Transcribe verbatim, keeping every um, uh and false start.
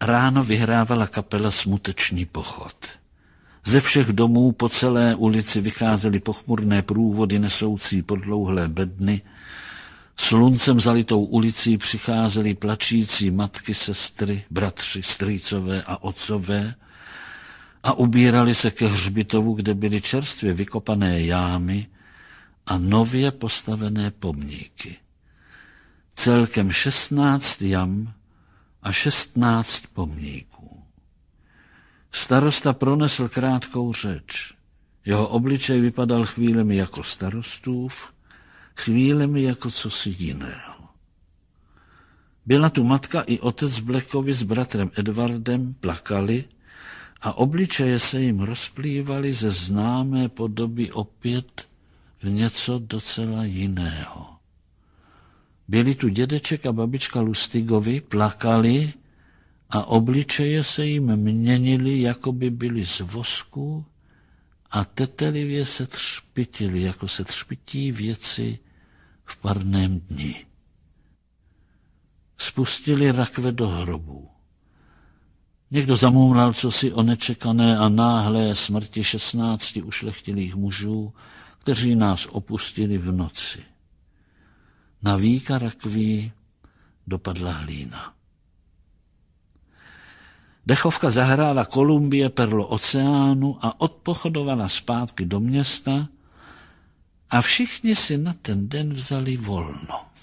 Ráno vyhrávala kapela Smuteční pochod. Ze všech domů po celé ulici vycházely pochmurné průvody nesoucí podlouhlé bedny. Sluncem zalitou ulicí přicházely plačící matky, sestry, bratři, strýcové a otcové a ubírali se ke hřbitovu, kde byly čerstvě vykopané jámy a nově postavené pomníky. Celkem šestnáct jam a šestnáct pomníků. Starosta pronesl krátkou řeč. Jeho obličej vypadal chvílemi jako starostův, chvílemi jako cosi jiného. Byla tu matka i otec Blackovi s bratrem Edwardem, plakali a obličeje se jim rozplývaly ze známé podoby opět v něco docela jiného. Byli tu dědeček a babička Lustigovi, plakali a obličeje se jim měnily, jako by byly z vosku a tetelivě se třpitili, jako se třpití věci v parném dni. Spustili rakve do hrobů. Někdo zamumlal cosi o nečekané a náhlé smrti šestnácti ušlechtilých mužů, kteří nás opustili v noci. Na víka rakví dopadla hlína. Dechovka zahrála Kolumbie perlo oceánu a odpochodovala zpátky do města a všichni si na ten den vzali volno.